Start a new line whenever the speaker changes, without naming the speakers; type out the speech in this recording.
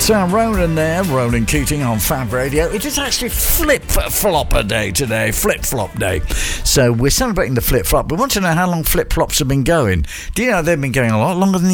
Ronan there, Ronan Keating on Fab Radio. It is actually flip-flopper day today, flip-flop day. So we're celebrating the flip-flop. We want to know how long flip-flops have been going. Do you know they've been going a lot longer than